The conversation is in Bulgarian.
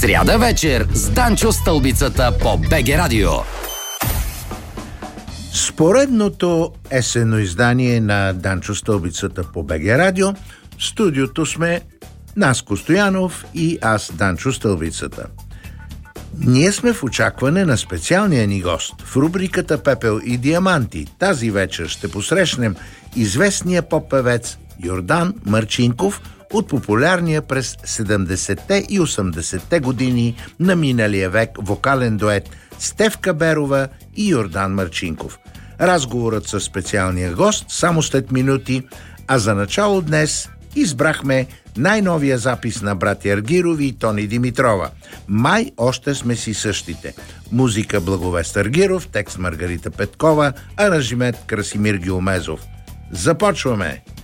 Сряда вечер с Данчо Стълбицата по БГ Радио. С поредното есенно издание на Данчо Стълбицата по БГ Радио в студиото сме Наско Стоянов и аз, Данчо Стълбицата. Ние сме в очакване на специалния ни гост. В рубриката Пепел и диаманти тази вечер ще посрещнем известния поп-певец Йордан Марчинков от популярния през 70-те и 80-те години на миналия век вокален дует Стефка Берова и Йордан Марчинков. Разговорът със специалния гост само след минути, а за начало днес избрахме най-новия запис на братя Аргирови и Тони Димитрова. Май още сме си същите. Музика Благовест Аргиров, текст Маргарита Петкова, аранжимент Красимир Гюлмезов. Започваме!